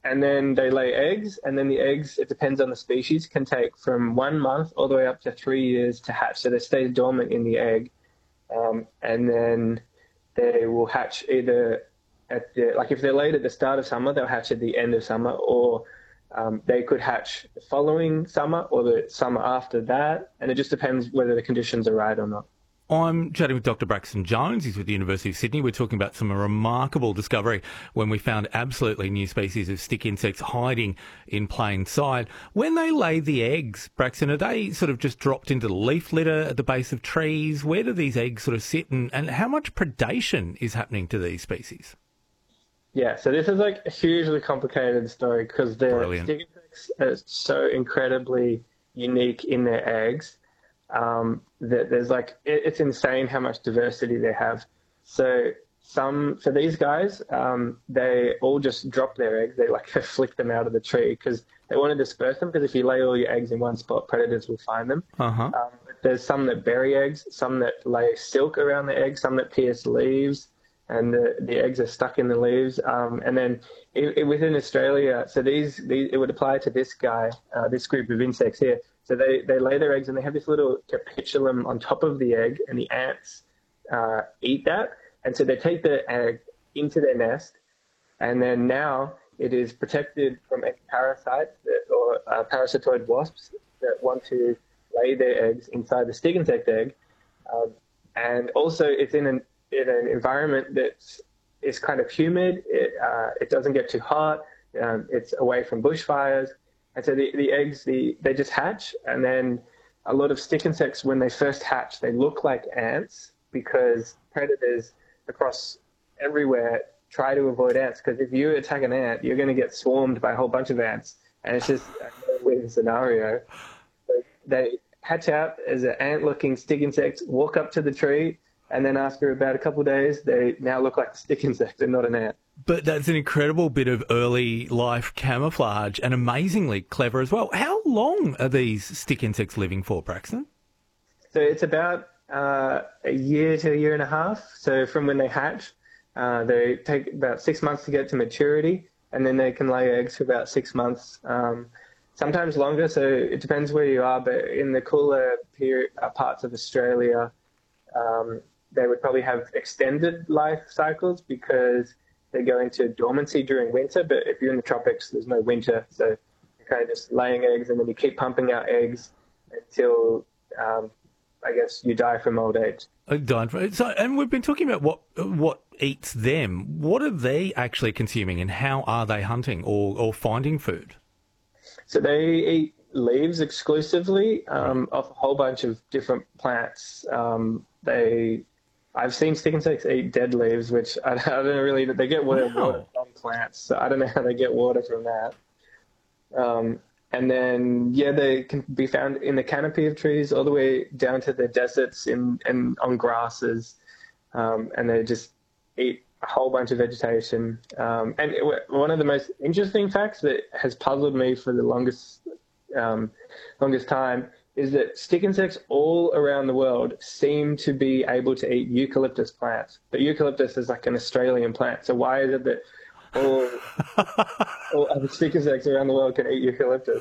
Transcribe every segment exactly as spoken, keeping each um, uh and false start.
and then they lay eggs, and then the eggs, it depends on the species, can take from one month all the way up to three years to hatch. So they stay dormant in the egg, um, and then they will hatch either at the, like if they're laid at the start of summer, they'll hatch at the end of summer, or um, they could hatch the following summer or the summer after that, and it just depends whether the conditions are right or not. I'm chatting with Doctor Braxton Jones. He's with the University of Sydney. We're talking about some remarkable discovery when we found absolutely new species of stick insects hiding in plain sight. When they lay the eggs, Braxton, are they sort of just dropped into the leaf litter at the base of trees? Where do these eggs sort of sit, and, and how much predation is happening to these species? Yeah, so this is like a hugely complicated story because the Brilliant. stick insects are so incredibly unique in their eggs. Um, that there's like, it, it's insane how much diversity they have. So some, for these guys, um, they all just drop their eggs. They like flick them out of the tree because they want to disperse them, because if you lay all your eggs in one spot, predators will find them. Uh-huh. Um, there's some that bury eggs, some that lay silk around the eggs, some that pierce leaves, and the, the eggs are stuck in the leaves. Um, and then it, it, within Australia, so these, these, it would apply to this guy, uh, this group of insects here. So they, they lay their eggs and they have this little capitulum on top of the egg, and the ants uh, eat that. And so they take the egg into their nest, and then now it is protected from any parasites that, or uh, parasitoid wasps that want to lay their eggs inside the stick insect egg. Um, and also it's in an, in an environment that is kind of humid. It, uh, it doesn't get too hot. Um, it's away from bushfires. And so the, the eggs, the, they just hatch, and then a lot of stick insects, when they first hatch, they look like ants because predators across everywhere try to avoid ants, because if you attack an ant, you're going to get swarmed by a whole bunch of ants, and it's just a no-win scenario. So they hatch out as an ant-looking stick insect, walk up to the tree, and then after about a couple of days, they now look like a stick insect and not an ant. But that's an incredible bit of early life camouflage, and amazingly clever as well. How long are these stick insects living for, Braxton? So it's about uh, a year to a year and a half. So from when they hatch, uh, they take about six months to get to maturity, and then they can lay eggs for about six months, um, sometimes longer. So it depends where you are, but in the cooler period, uh, parts of Australia, um, they would probably have extended life cycles because they go into dormancy during winter. But if you're in the tropics, there's no winter. So you're kind of just laying eggs, and then you keep pumping out eggs until, um, I guess, you die from old age. So, and we've been talking about what what eats them. What are they actually consuming, and how are they hunting or, or finding food? So they eat leaves exclusively, um, off a whole bunch of different plants. Um, they... I've seen stick insects eat dead leaves, which I, I don't really, they get water, Wow. water from plants, so I don't know how they get water from that. Um, and then, yeah, they can be found in the canopy of trees all the way down to the deserts in, and on grasses, um, and they just eat a whole bunch of vegetation. Um, and it, one of the most interesting facts that has puzzled me for the longest, um, longest time is that stick insects all around the world seem to be able to eat eucalyptus plants. But eucalyptus is like an Australian plant. So why is it that all, all other stick insects around the world can eat eucalyptus?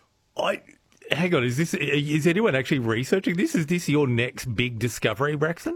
I hang on. Is this is anyone actually researching this? Is this your next big discovery, Braxton?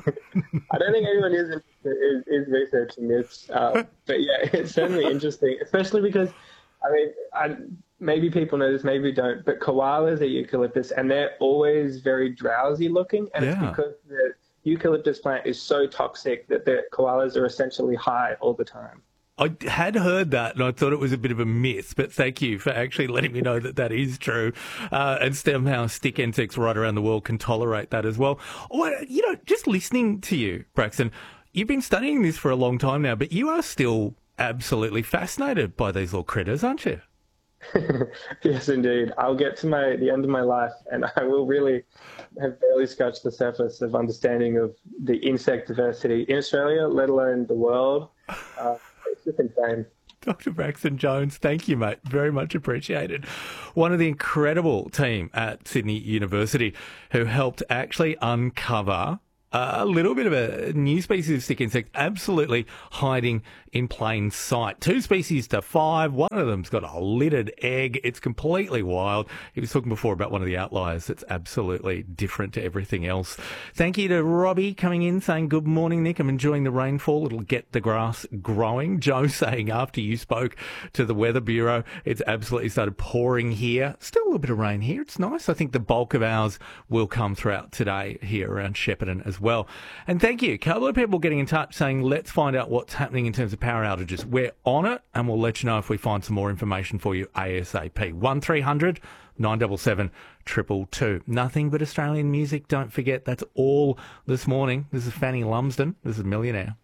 I don't think anyone is is, is researching this, uh, but yeah, it's certainly interesting, especially because, I mean, I. Maybe people know this, maybe don't, but koalas are eucalyptus, and they're always very drowsy looking, and Yeah. it's because the eucalyptus plant is so toxic that the koalas are essentially high all the time. I had heard that, and I thought it was a bit of a myth, but thank you for actually letting me know that that is true. Uh, and somehow stick insects right around the world can tolerate that as well. Well, you know, just listening to you, Braxton, you've been studying this for a long time now, but you are still absolutely fascinated by these little critters, aren't you? Yes, indeed. I'll get to my the end of my life, and I will really have barely scratched the surface of understanding of the insect diversity in Australia, let alone the world. Uh, it's just insane. Doctor Braxton Jones, thank you, mate. Very much appreciated. One of the incredible team at Sydney University who helped actually uncover a little bit of a new species of stick insect absolutely hiding in plain sight. Two species to five. One of them's got a littered egg. It's completely wild. He was talking before about one of the outliers that's absolutely different to everything else. Thank you to Robbie coming in saying, good morning, Nick. I'm enjoying the rainfall. It'll get the grass growing. Joe saying after you spoke to the Weather Bureau, it's absolutely started pouring here. Still a little bit of rain here. It's nice. I think the bulk of ours will come throughout today here around Shepparton as well. And thank you. A couple of people getting in touch saying, let's find out what's happening in terms of power outages. We're on it, and we'll let you know if we find some more information for you ASAP. one three hundred nine seven seven two two two. Nothing but Australian music. Don't forget, that's all this morning. This is Fanny Lumsden. This is Millionaire.